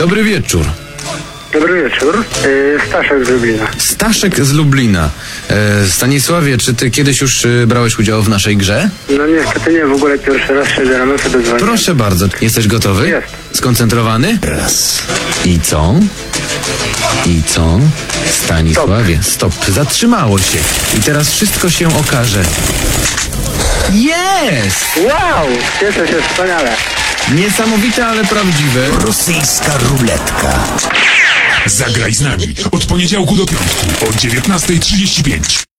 Dobry wieczór. Dobry wieczór. Staszek z Lublina. Staszek z Lublina. Stanisławie, czy ty kiedyś już brałeś udział w naszej grze? No niestety nie, w ogóle pierwszy raz się rano sobie dzwonię. Proszę bardzo. Jesteś gotowy? Jest. Skoncentrowany? Raz. I co? I co? Stanisławie, stop. Zatrzymało się. I teraz wszystko się okaże. Jest! Wow! Cieszę się wspaniale. Niesamowite, ale prawdziwe. Rosyjska ruletka. Zagraj z nami od poniedziałku do piątku o 19:35.